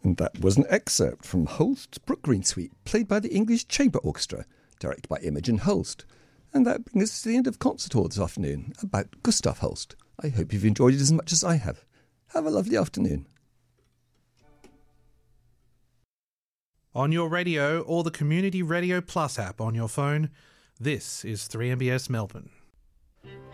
And that was an excerpt from Holst's Brookgreen Suite, played by the English Chamber Orchestra, directed by Imogen Holst. And that brings us to the end of Concert Hall this afternoon, about Gustav Holst. I hope you've enjoyed it as much as I have. Have a lovely afternoon. On your radio or the Community Radio Plus app on your phone, this is 3MBS Melbourne.